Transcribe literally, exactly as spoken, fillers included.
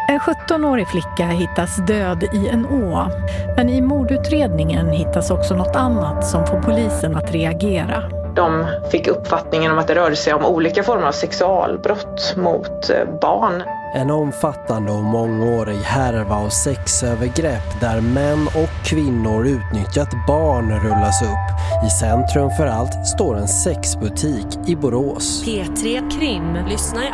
En sjuttonårig flicka hittas död i en å. Men i mordutredningen hittas också något annat som får polisen att reagera. De fick uppfattningen om att det rörde sig om olika former av sexualbrott mot barn. En omfattande och mångårig härva av sexövergrepp där män och kvinnor utnyttjat barn rullas upp. I centrum för allt står en sexbutik i Borås. P tre Krim lyssnar i